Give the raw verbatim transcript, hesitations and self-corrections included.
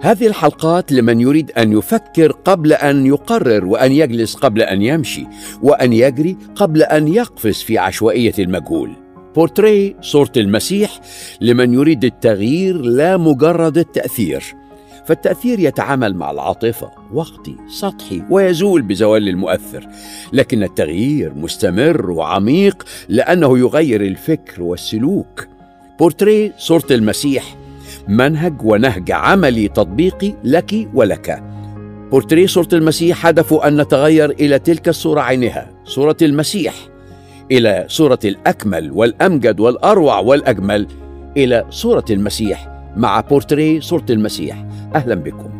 هذه الحلقات لمن يريد أن يفكر قبل أن يقرر، وأن يجلس قبل أن يمشي، وأن يجري قبل أن يقفز في عشوائية المجهول. بورتريه صورة المسيح لمن يريد التغيير لا مجرد التأثير. فالتأثير يتعامل مع العاطفة، وقتي، سطحي، ويزول بزوال المؤثر، لكن التغيير مستمر وعميق لأنه يغير الفكر والسلوك. بورتريه صورة المسيح منهج ونهج عملي تطبيقي لك ولك. بورتريه صورة المسيح هدفه أن نتغير إلى تلك الصورة عينها، صورة المسيح، إلى صورة الأكمل والأمجد والأروع والأجمل، إلى صورة المسيح مع بورتريه صورة المسيح. أهلا بكم.